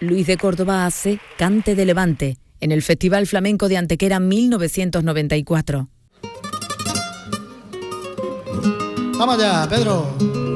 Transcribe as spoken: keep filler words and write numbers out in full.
Luis de Córdoba hace Cante de Levante en el Festival Flamenco de Antequera mil novecientos noventa y cuatro. Vamos allá, Pedro.